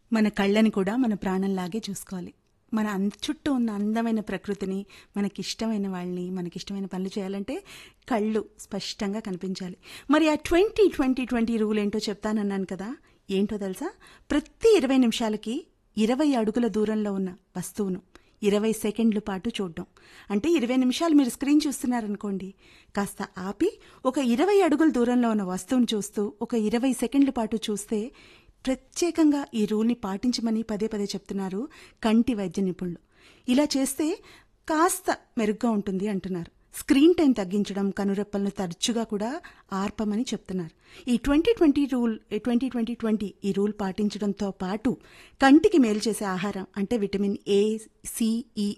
మన కళ్ళని కూడా మన ప్రాణంలాగే చూసుకోవాలి. మన చుట్టూ ఉన్న అందమైన ప్రకృతిని, మనకిష్టమైన వాళ్ళని, మనకిష్టమైన పనులు చేయాలంటే కళ్ళు స్పష్టంగా కనిపించాలి. మరి ఆ 20-20-20 రూల్ ఏంటో చెప్తానన్నాను కదా, ఏంటో తెలుసా? ప్రతి 20 నిమిషాలకి 20 అడుగుల దూరంలో ఉన్న వస్తువును 20 సెకండ్ల పాటు చూడడం. అంటే 20 నిమిషాలు మీరు స్క్రీన్ చూస్తున్నారనుకోండి, కాస్త ఆపి ఒక 20 అడుగుల దూరంలో ఉన్న వస్తువును చూస్తూ ఒక 20 సెకండ్ల పాటు చూస్తే, ప్రత్యేకంగా ఈ రూల్ని పాటించమని పదే పదే చెప్తున్నారు కంటి వైద్య నిపుణులు. ఇలా చేస్తే కాస్త మెరుగ్గా ఉంటుంది అంటున్నారు. స్క్రీన్ టైం తగ్గించడం, కనురెప్పలను తరచుగా కూడా ఆర్పమని చెప్తున్నారు. ఈ 20-20 ఈ రూల్ పాటించడంతో పాటు కంటికి మేలు చేసే ఆహారం అంటే విటమిన్ A, C, E